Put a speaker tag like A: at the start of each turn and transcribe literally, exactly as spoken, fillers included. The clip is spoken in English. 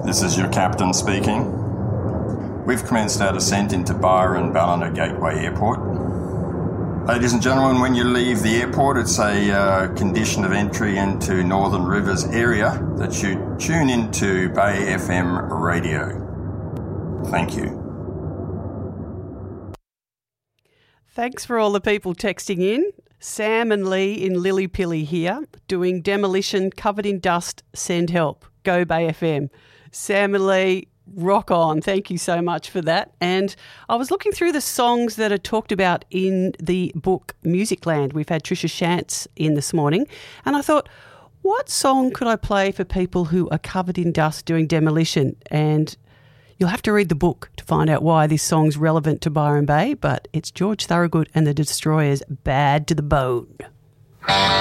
A: This is your captain speaking. We've commenced our descent into Byron Ballina Gateway Airport. Ladies and gentlemen, when you leave the airport, it's a uh, condition of entry into Northern Rivers area that you tune into Bay F M radio. Thank you.
B: Thanks for all the people texting in. Sam and Lee in Lillypilly here, doing demolition, covered in dust, send help. Go Bay F M. Sam and Lee, rock on. Thank you so much for that. And I was looking through the songs that are talked about in the book Musicland. We've had Trisha Shantz in this morning. And I thought, what song could I play for people who are covered in dust doing demolition? And you'll have to read the book to find out why this song's relevant to Byron Bay. But it's George Thorogood and the Destroyers, Bad to the Bone.